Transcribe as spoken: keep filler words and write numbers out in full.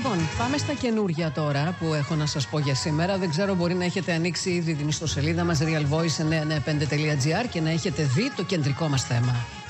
Λοιπόν, πάμε στα καινούργια τώρα που έχω να σας πω για σήμερα. Δεν ξέρω, μπορεί να έχετε ανοίξει ήδη την ιστοσελίδα μας real voice εννιακόσια ενενήντα πέντε τελεία gr και να έχετε δει το κεντρικό μας θέμα.